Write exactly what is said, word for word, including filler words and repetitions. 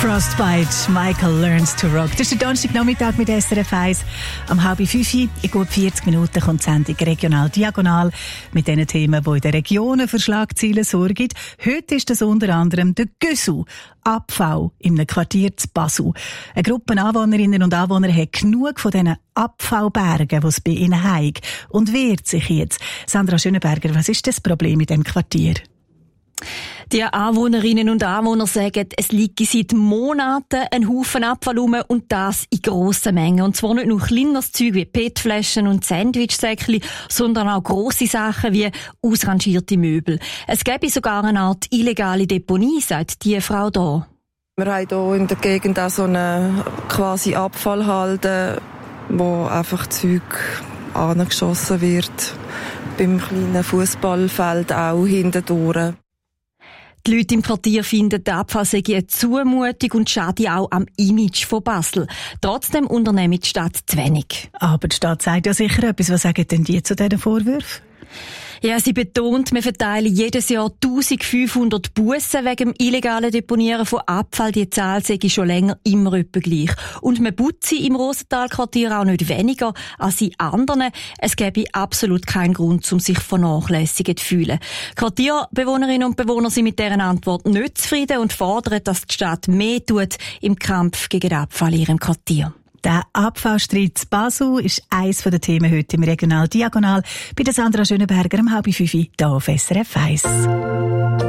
Frostbite, Michael Learns to Rock. Das ist der Donnerstagnachmittag mit S R F eins. Am halb fünf, in gut vierzig Minuten, kommt die Sendung «Regional Diagonal» mit den Themen, die in den Regionen für Schlagzeilen sorgen. Heute ist das unter anderem der Gösu, Abfall in einem Quartier zu Basel. Eine Gruppe Anwohnerinnen und Anwohner hat genug von diesen Abfallbergen, die es bei ihnen hat, und wehrt sich jetzt. Sandra Schönenberger, was ist das Problem in diesem Quartier? Die Anwohnerinnen und Anwohner sagen, es liege seit Monaten ein Haufen Abfall rum und das in grossen Mengen. Und zwar nicht nur kleineres Zeug wie P E T-Flaschen und Sandwichsäckchen, sondern auch grosse Sachen wie ausrangierte Möbel. Es gäbe sogar eine Art illegale Deponie, sagt die Frau da. Wir haben hier in der Gegend auch so eine quasi Abfallhalde, wo einfach Zeug angeschossen wird. Beim kleinen Fußballfeld auch hintendurch. Die Leute im Quartier finden, der Abfall sei eine Zumutung und schade auch am Image von Basel. Trotzdem unternimmt die Stadt zu wenig. Aber die Stadt sagt ja sicher etwas. Was sagen denn die zu diesen Vorwürfen? Ja, sie betont, wir verteilen jedes Jahr eintausendfünfhundert Bussen wegen dem illegalen Deponieren von Abfall. Die Zahl sei schon länger immer etwa gleich. Und man putze im Rosenthal-Quartier auch nicht weniger als in anderen. Es gäbe absolut keinen Grund, um sich vernachlässigt zu fühlen. Quartierbewohnerinnen und Bewohner sind mit deren Antwort nicht zufrieden und fordern, dass die Stadt mehr tut im Kampf gegen den Abfall in ihrem Quartier. Der Abfallstreit zu Basel ist eines der Themen heute im Regional Diagonal bei der Sandra Schönenberger am halb fünf hier auf S R F eins.